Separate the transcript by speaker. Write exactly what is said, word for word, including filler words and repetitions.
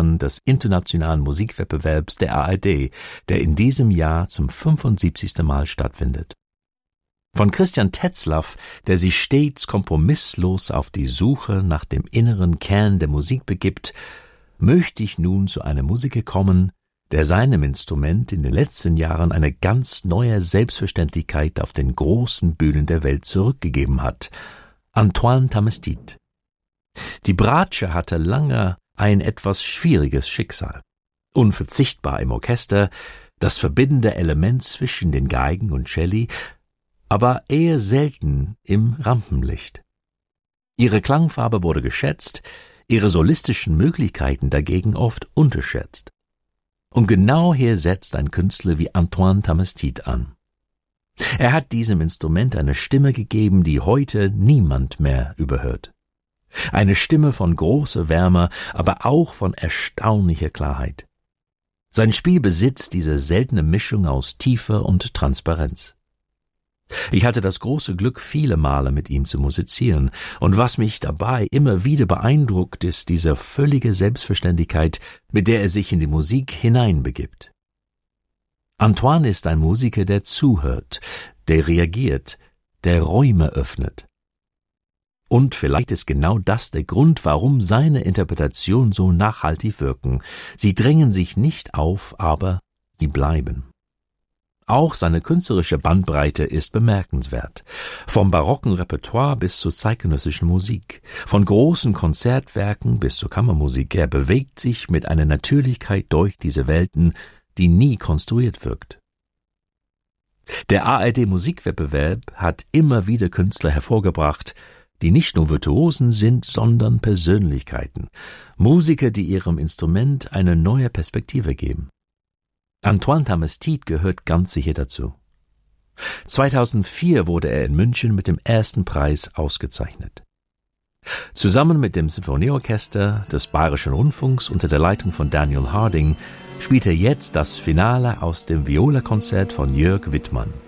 Speaker 1: Siegerin des internationalen Musikwettbewerbs der A R D, der in diesem Jahr zum fünfundsiebzigsten Mal stattfindet. Von Christian Tetzlaff, der sich stets kompromisslos auf die Suche nach dem inneren Kern der Musik begibt, möchte ich nun zu einem Musiker kommen, der seinem Instrument in den letzten Jahren eine ganz neue Selbstverständlichkeit auf den großen Bühnen der Welt zurückgegeben hat: Antoine Tamestit. Die Bratsche hatte lange ein etwas schwieriges Schicksal. Unverzichtbar im Orchester, das verbindende Element zwischen den Geigen und Celli, aber eher selten im Rampenlicht. Ihre Klangfarbe wurde geschätzt, ihre solistischen Möglichkeiten dagegen oft unterschätzt. Und genau hier setzt ein Künstler wie Antoine Tamestit an. Er hat diesem Instrument eine Stimme gegeben, die heute niemand mehr überhört. Eine Stimme von großer Wärme, aber auch von erstaunlicher Klarheit. Sein Spiel besitzt diese seltene Mischung aus Tiefe und Transparenz. Ich hatte das große Glück, viele Male mit ihm zu musizieren, und was mich dabei immer wieder beeindruckt, ist diese völlige Selbstverständlichkeit, mit der er sich in die Musik hineinbegibt. Antoine ist ein Musiker, der zuhört, der reagiert, der Räume öffnet. Und vielleicht ist genau das der Grund, warum seine Interpretationen so nachhaltig wirken. Sie drängen sich nicht auf, aber sie bleiben. Auch seine künstlerische Bandbreite ist bemerkenswert. Vom barocken Repertoire bis zur zeitgenössischen Musik, von großen Konzertwerken bis zur Kammermusik. Er bewegt sich mit einer Natürlichkeit durch diese Welten, die nie konstruiert wirkt. Der A R D-Musikwettbewerb hat immer wieder Künstler hervorgebracht, die nicht nur Virtuosen sind, sondern Persönlichkeiten, Musiker, die ihrem Instrument eine neue Perspektive geben. Antoine Tamestit gehört ganz sicher dazu. zweitausendvier wurde er in München mit dem ersten Preis ausgezeichnet. Zusammen mit dem Symphonieorchester des Bayerischen Rundfunks unter der Leitung von Daniel Harding spielt er jetzt das Finale aus dem Viola-Konzert von Jörg Wittmann.